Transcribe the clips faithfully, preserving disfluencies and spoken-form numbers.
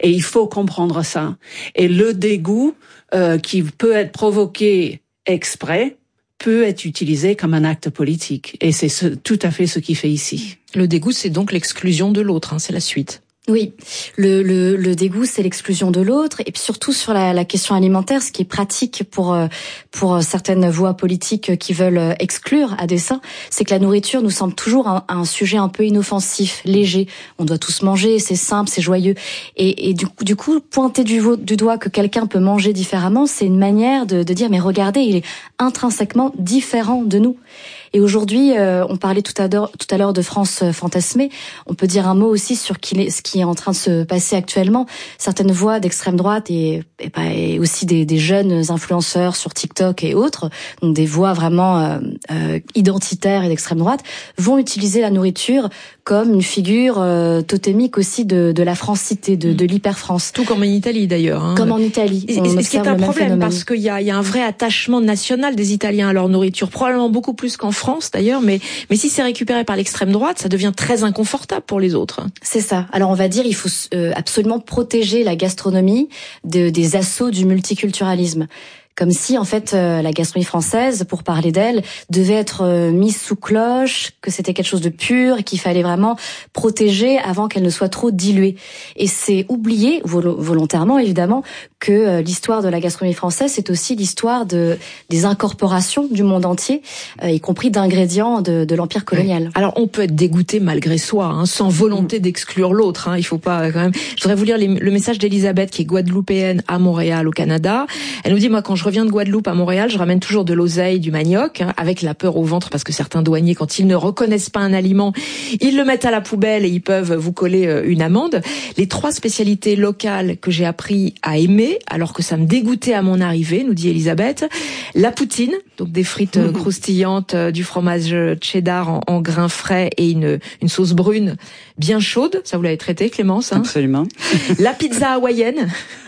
Et il faut comprendre ça. Et le dégoût euh, qui peut être provoqué exprès peut être utilisé comme un acte politique. Et c'est ce, tout à fait ce qu'il fait ici. Le dégoût, c'est donc l'exclusion de l'autre, hein, c'est la suite. Oui, le, le, le dégoût, c'est l'exclusion de l'autre, et puis surtout sur la, la question alimentaire, ce qui est pratique pour pour certaines voix politiques qui veulent exclure à dessein, c'est que la nourriture nous semble toujours un, un sujet un peu inoffensif, léger. On doit tous manger, c'est simple, c'est joyeux, et, et du, du coup, pointer du, du doigt que quelqu'un peut manger différemment, c'est une manière de, de dire mais regardez, il est intrinsèquement différent de nous. Et aujourd'hui, euh, on parlait tout à l'heure, tout à l'heure de France fantasmée. On peut dire un mot aussi sur qui est, ce qui est en train de se passer actuellement. Certaines voix d'extrême droite et, et, bah, et aussi des, des jeunes influenceurs sur TikTok et autres, donc des voix vraiment euh, euh, identitaires et d'extrême droite, vont utiliser la nourriture comme une figure euh, totémique aussi de, de la francité, de, de l'hyper-France. Tout comme en Italie d'ailleurs. Hein. Comme en Italie. Et, et ce qui est un problème parce qu'il y a, il y a un vrai attachement national des Italiens à leur nourriture, probablement beaucoup plus qu'en France d'ailleurs, mais, mais si c'est récupéré par l'extrême droite, ça devient très inconfortable pour les autres. C'est ça. Alors on va dire il faut euh, absolument protéger la gastronomie de, des assauts du multiculturalisme. Comme si, en fait, euh, la gastronomie française, pour parler d'elle, devait être euh, mise sous cloche, que c'était quelque chose de pur et qu'il fallait vraiment protéger avant qu'elle ne soit trop diluée. Et c'est oublier, vol- volontairement évidemment, que euh, l'histoire de la gastronomie française, c'est aussi l'histoire de des incorporations du monde entier, euh, y compris d'ingrédients de, de l'empire colonial. Oui. Alors on peut être dégoûté malgré soi, hein, sans volonté mmh. d'exclure l'autre. Hein, il faut pas quand même. Je voudrais vous lire les, le message d'Elisabeth, qui est guadeloupéenne à Montréal, au Canada. Elle nous dit, moi, quand je reviens de Guadeloupe à Montréal, je ramène toujours de l'oseille, du manioc, hein, avec la peur au ventre, parce que certains douaniers, quand ils ne reconnaissent pas un aliment, ils le mettent à la poubelle et ils peuvent vous coller une amende. Les trois spécialités locales que j'ai appris à aimer, alors que ça me dégoûtait à mon arrivée, nous dit Elisabeth, la poutine, donc des frites mmh. croustillantes, du fromage cheddar en, en grains frais et une, une sauce brune bien chaude. Ça, vous l'avez traité, Clémence, hein? Absolument. La pizza hawaïenne,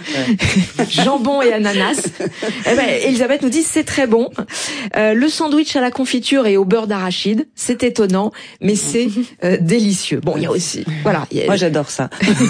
ouais. Jambon et ananas. Eh ben, Elisabeth nous dit c'est très bon. Euh, le sandwich à la confiture et au beurre d'arachide, c'est étonnant, mais c'est euh, délicieux. Bon, il y a aussi, voilà. Y a... Moi, j'adore ça.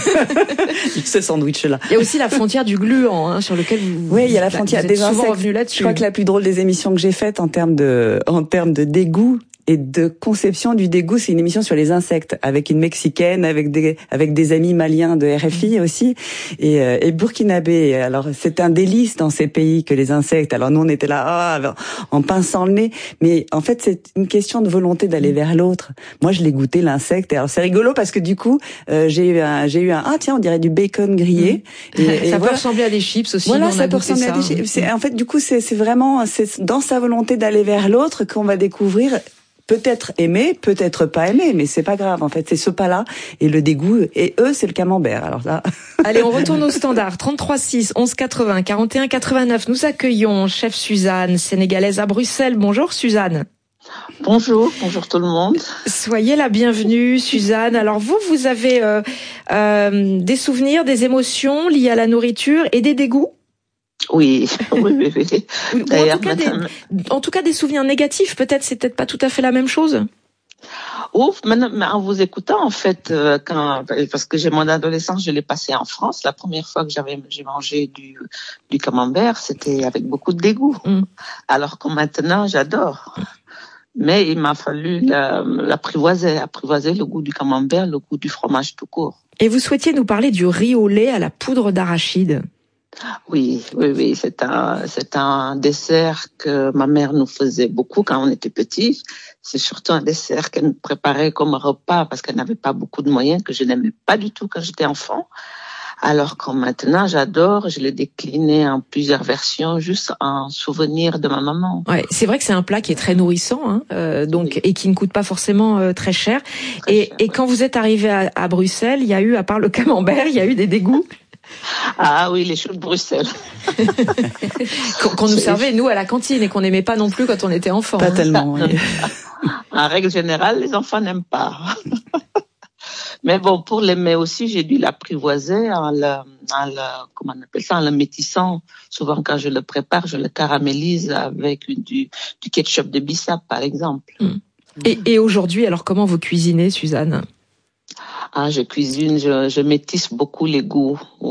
Ce sandwich-là. Il y a aussi la frontière du gluant, hein, sur lequel vous. Oui, il y a la frontière vous des souvent insectes. Revenu là-dessus. Je crois que la plus drôle des émissions que j'ai faites en termes de, en termes de dégoût et de conception du dégoût, c'est une émission sur les insectes avec une Mexicaine, avec des avec des amis maliens de R F I aussi et, euh, et burkinabé. Alors c'est un délice dans ces pays que les insectes. Alors nous on était là ah, en pinçant le nez, mais en fait c'est une question de volonté d'aller vers l'autre. Moi je l'ai goûté l'insecte. Alors c'est rigolo parce que du coup euh, j'ai eu un j'ai eu un ah tiens on dirait du bacon grillé. Mmh. Et, et ça voilà. peut ressembler à des chips aussi. Voilà, on ça a peut ressembler à des chips. C'est, en fait du coup c'est c'est vraiment c'est dans sa volonté d'aller vers l'autre qu'on va découvrir. Peut-être aimer, peut-être pas aimer, mais c'est pas grave. En fait, c'est ce pas-là et le dégoût. Et eux, c'est le camembert. Alors là. Allez, on retourne au standard. trente-trois six, onze quatre-vingts, quarante et un quatre-vingt-neuf. Nous accueillons chef Suzanne, sénégalaise à Bruxelles. Bonjour Suzanne. Bonjour, bonjour tout le monde. Soyez la bienvenue, Suzanne. Alors vous, vous avez euh, euh, des souvenirs, des émotions liées à la nourriture et des dégoûts? Oui, oui, oui, oui. En tout, cas, madame... des, en tout cas, des souvenirs négatifs, peut-être, c'est peut-être pas tout à fait la même chose. Ouf, mais en vous écoutant, en fait, quand, parce que j'ai mon adolescence, je l'ai passé en France. La première fois que j'avais, j'ai mangé du, du camembert, c'était avec beaucoup de dégoût. Mm. Alors que maintenant, j'adore. Mais il m'a fallu l'apprivoiser, apprivoiser le goût du camembert, le goût du fromage tout court. Et vous souhaitiez nous parler du riz au lait à la poudre d'arachide? Oui, oui, oui, c'est un, c'est un dessert que ma mère nous faisait beaucoup quand on était petits. C'est surtout un dessert qu'elle nous préparait comme un repas parce qu'elle n'avait pas beaucoup de moyens, que je n'aimais pas du tout quand j'étais enfant. Alors que maintenant, j'adore, je l'ai décliné en plusieurs versions, juste en souvenir de ma maman. Ouais, c'est vrai que c'est un plat qui est très nourrissant, hein, euh, donc oui. Et qui ne coûte pas forcément euh, très cher. Très et, cher, et ouais. Quand vous êtes arrivé à, à Bruxelles, il y a eu, à part le camembert, il y a eu des dégoûts. Ah oui, les choux de Bruxelles. qu'on nous servait, nous, à la cantine et qu'on n'aimait pas non plus quand on était enfant. Pas hein. tellement, oui. En règle générale, les enfants n'aiment pas. Mais bon, pour l'aimer aussi, j'ai dû l'apprivoiser en le, en le, comment on appelle ça, en le métissant. Souvent, quand je le prépare, je le caramélise avec du, du ketchup de Bissap, par exemple. Mmh. Et, et aujourd'hui, alors, comment vous cuisinez, Suzanne? Ah, je cuisine, je, je métisse beaucoup les goûts.